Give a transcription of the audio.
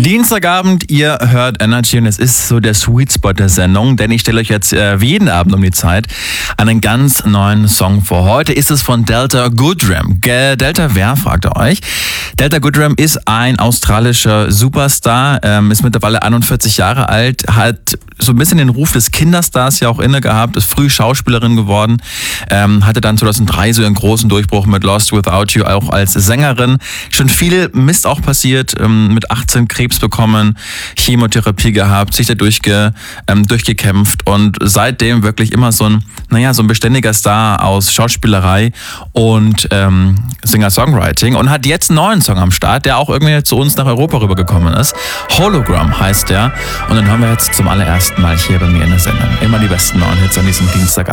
Dienstagabend, ihr hört Energy und es ist so der Sweet Spot der Sendung, denn ich stelle euch jetzt wie jeden Abend um die Zeit einen ganz neuen Song vor. Heute ist es von Delta Goodrem. Delta wer, fragt ihr euch? Delta Goodrem ist ein australischer Superstar, ist mittlerweile 41 Jahre alt, hat so ein bisschen den Ruf des Kinderstars ja auch inne gehabt, ist früh Schauspielerin geworden, hatte dann 2003 so einen großen Durchbruch mit Lost Without You auch als Sängerin. Schon viel Mist auch passiert, mit 18 Krebs bekommen, Chemotherapie gehabt, sich da durchgekämpft und seitdem wirklich immer so ein beständiger Star aus Schauspielerei und Singer-Songwriting und hat jetzt einen neuen Song am Start, der auch irgendwie zu uns nach Europa rübergekommen ist. Hologram heißt der und dann hören wir jetzt zum allerersten Mal hier bei mir in der Sendung immer die besten neuen Hits an diesem Dienstag.